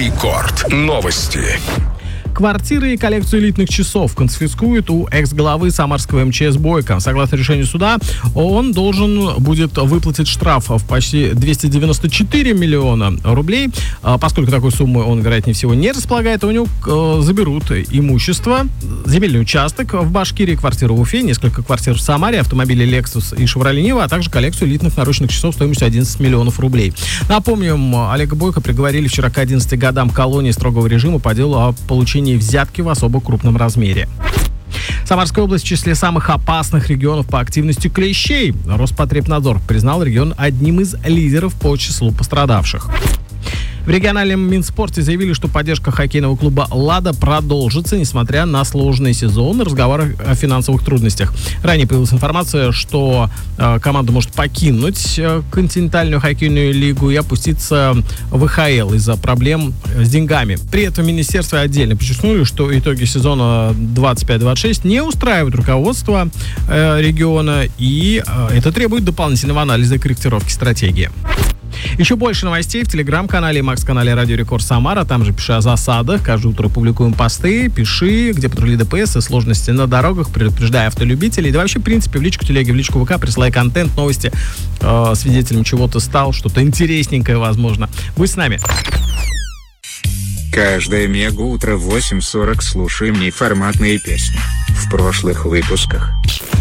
Рекорд. Новости. Квартиры и коллекцию элитных часов конфискуют у экс-главы самарского МЧС Бойко. Согласно решению суда, он должен будет выплатить штраф в почти 294 миллиона рублей. Поскольку такой суммы он, вероятнее всего, не располагает, у него заберут имущество, земельный участок в Башкирии, квартиру в Уфе, несколько квартир в Самаре, автомобили Lexus и Chevrolet Niva, а также коллекцию элитных наручных часов стоимостью 11 миллионов рублей. Напомним, Олега Бойко приговорили вчера к 11 годам колонии строгого режима по делу о получении взятки в особо крупном размере. Самарская область в числе самых опасных регионов по активности клещей. Роспотребнадзор признал регион одним из лидеров по числу пострадавших. В региональном Минспорте заявили, что поддержка хоккейного клуба «Лада» продолжится, несмотря на сложный сезон и разговоры о финансовых трудностях. Ранее появилась информация, что команда может покинуть континентальную хоккейную лигу и опуститься в ВХЛ из-за проблем с деньгами. При этом в министерстве отдельно подчеркнули, что итоги сезона 25-26 не устраивают руководство региона, и это требует дополнительного анализа и корректировки стратегии. Еще больше новостей в телеграм-канале и Макс-канале Радио Рекорд Самара. Там же пиши о засадах. Каждое утро публикуем посты. Пиши, где патрули ДПС и сложности на дорогах, предупреждая автолюбителей. Да вообще, в принципе, в личку телеги, в личку ВК присылай контент, новости, свидетелем чего-то стал, что-то интересненькое, возможно. Будь с нами. Каждое мега-утро в 8:40 слушаем неформатные песни. В прошлых выпусках